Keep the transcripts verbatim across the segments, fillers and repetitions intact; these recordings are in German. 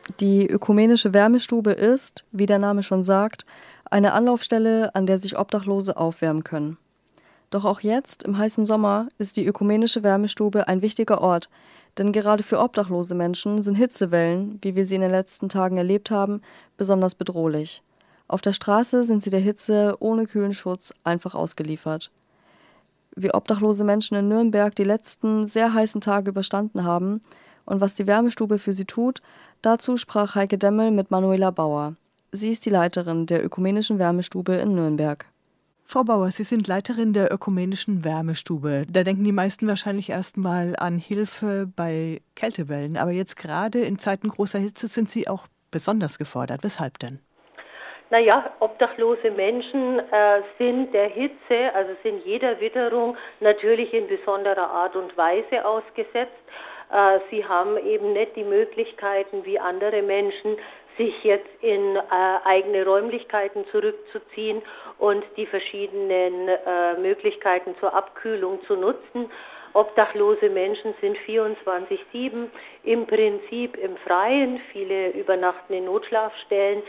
Die ökumenische Wärmestube ist, wie der Name schon sagt, eine Anlaufstelle, an der sich Obdachlose aufwärmen können. Doch auch jetzt, im heißen Sommer, ist die ökumenische Wärmestube ein wichtiger Ort, denn gerade für obdachlose Menschen sind Hitzewellen, wie wir sie in den letzten Tagen erlebt haben, besonders bedrohlich. Auf der Straße sind sie der Hitze ohne kühlen Schutz einfach ausgeliefert. Wie obdachlose Menschen in Nürnberg die letzten sehr heißen Tage überstanden haben und was die Wärmestube für sie tut, dazu sprach Heike Demmel mit Manuela Bauer. Sie ist die Leiterin der ökumenischen Wärmestube in Nürnberg. Frau Bauer, Sie sind Leiterin der ökumenischen Wärmestube. Da denken die meisten wahrscheinlich erstmal an Hilfe bei Kältewellen. Aber jetzt gerade in Zeiten großer Hitze sind Sie auch besonders gefordert. Weshalb denn? Naja, obdachlose Menschen äh, sind der Hitze, also sind jeder Witterung natürlich in besonderer Art und Weise ausgesetzt. Äh, sie haben eben nicht die Möglichkeiten wie andere Menschen, sich jetzt in äh, eigene Räumlichkeiten zurückzuziehen und die verschiedenen äh, Möglichkeiten zur Abkühlung zu nutzen. Obdachlose Menschen sind vierundzwanzig sieben im Prinzip im Freien, viele übernachten in Notschlafstellen,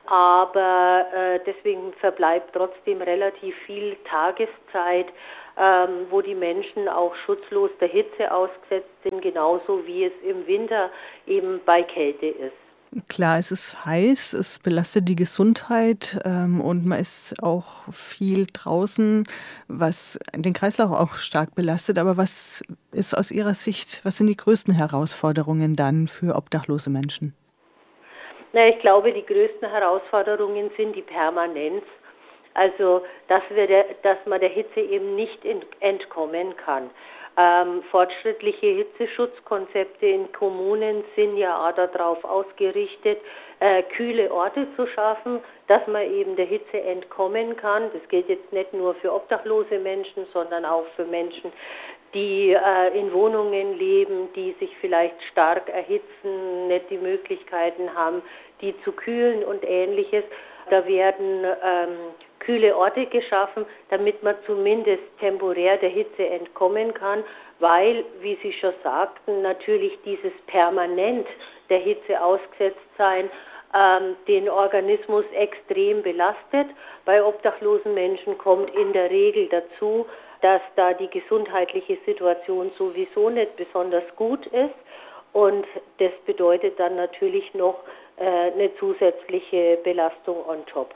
aber äh, deswegen verbleibt trotzdem relativ viel Tageszeit, ähm, wo die Menschen auch schutzlos der Hitze ausgesetzt sind, genauso wie es im Winter eben bei Kälte ist. Klar, es ist heiß, es belastet die Gesundheit ähm, und man ist auch viel draußen, was den Kreislauf auch stark belastet. Aber was ist aus Ihrer Sicht, was sind die größten Herausforderungen dann für obdachlose Menschen? Na, ich glaube, die größten Herausforderungen sind die Permanenz. Also, dass, wir der, dass man der Hitze eben nicht entkommen kann. Ähm, fortschrittliche Hitzeschutzkonzepte in Kommunen sind ja auch darauf ausgerichtet, äh, kühle Orte zu schaffen, dass man eben der Hitze entkommen kann. Das gilt jetzt nicht nur für obdachlose Menschen, sondern auch für Menschen, die äh, in Wohnungen leben, die sich vielleicht stark erhitzen, nicht die Möglichkeiten haben, die zu kühlen und Ähnliches. Da werden ähm, kühle Orte geschaffen, damit man zumindest temporär der Hitze entkommen kann, weil, wie Sie schon sagten, natürlich dieses permanent der Hitze ausgesetzt sein ähm, den Organismus extrem belastet. Bei obdachlosen Menschen kommt in der Regel dazu, dass da die gesundheitliche Situation sowieso nicht besonders gut ist und das bedeutet dann natürlich noch äh, eine zusätzliche Belastung on top.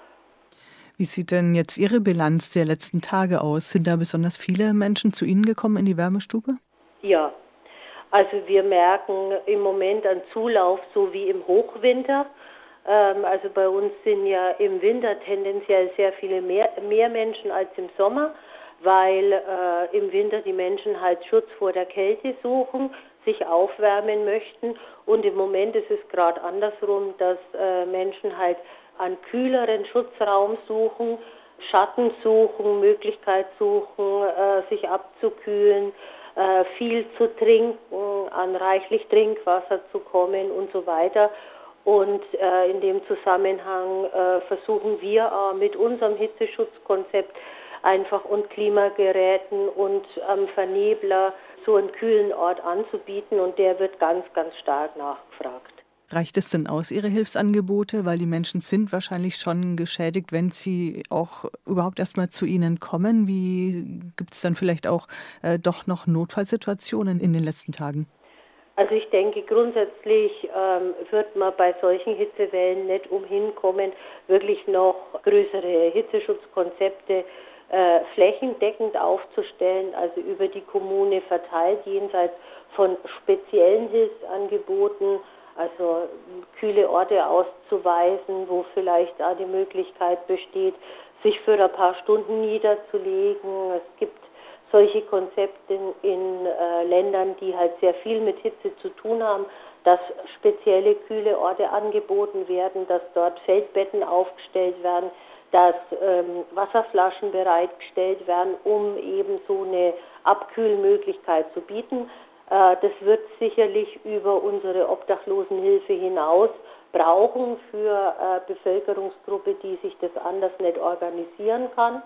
Wie sieht denn jetzt Ihre Bilanz der letzten Tage aus? Sind da besonders viele Menschen zu Ihnen gekommen in die Wärmestube? Ja, also wir merken im Moment einen Zulauf, so wie im Hochwinter. Ähm, also bei uns sind ja im Winter tendenziell sehr viele mehr, mehr Menschen als im Sommer, weil äh, im Winter die Menschen halt Schutz vor der Kälte suchen, sich aufwärmen möchten und im Moment ist es gerade andersrum, dass äh, Menschen halt einen kühleren Schutzraum suchen, Schatten suchen, Möglichkeit suchen, äh, sich abzukühlen, äh, viel zu trinken, an reichlich Trinkwasser zu kommen und so weiter. Und äh, in dem Zusammenhang äh, versuchen wir äh, mit unserem Hitzeschutzkonzept einfach und Klimageräten und am Vernebler so einen kühlen Ort anzubieten und der wird ganz, ganz stark nachgefragt. Reicht es denn aus, Ihre Hilfsangebote? Weil die Menschen sind wahrscheinlich schon geschädigt, wenn sie auch überhaupt erst mal zu Ihnen kommen. Wie gibt es dann vielleicht auch äh, doch noch Notfallsituationen in den letzten Tagen? Also ich denke, grundsätzlich ähm, wird man bei solchen Hitzewellen nicht umhin kommen, wirklich noch größere Hitzeschutzkonzepte äh, flächendeckend aufzustellen, also über die Kommune verteilt, jenseits von speziellen Hilfsangeboten, also kühle Orte auszuweisen, wo vielleicht da die Möglichkeit besteht, sich für ein paar Stunden niederzulegen. Es gibt solche Konzepte in, in äh, Ländern, die halt sehr viel mit Hitze zu tun haben, dass spezielle kühle Orte angeboten werden, dass dort Feldbetten aufgestellt werden, dass ähm, Wasserflaschen bereitgestellt werden, um eben so eine Abkühlmöglichkeit zu bieten. Äh, das wird sicherlich über unsere Obdachlosenhilfe hinaus brauchen für eine äh, Bevölkerungsgruppe, die sich das anders nicht organisieren kann.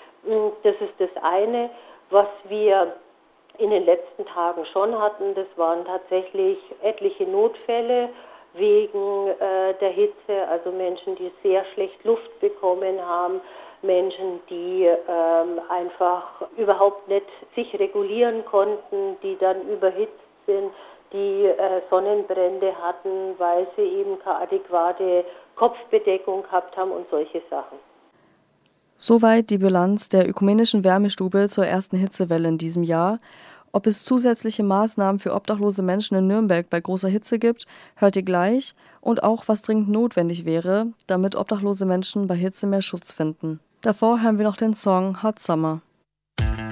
Das ist das eine. Was wir in den letzten Tagen schon hatten, das waren tatsächlich etliche Notfälle, wegen äh, der Hitze, also Menschen, die sehr schlecht Luft bekommen haben, Menschen, die ähm, einfach überhaupt nicht sich regulieren konnten, die dann überhitzt sind, die äh, Sonnenbrände hatten, weil sie eben keine adäquate Kopfbedeckung gehabt haben und solche Sachen. Soweit die Bilanz der Ökumenischen Wärmestube zur ersten Hitzewelle in diesem Jahr. Ob es zusätzliche Maßnahmen für obdachlose Menschen in Nürnberg bei großer Hitze gibt, hört ihr gleich, und auch, was dringend notwendig wäre, damit obdachlose Menschen bei Hitze mehr Schutz finden. Davor hören wir noch den Song Hot Summer.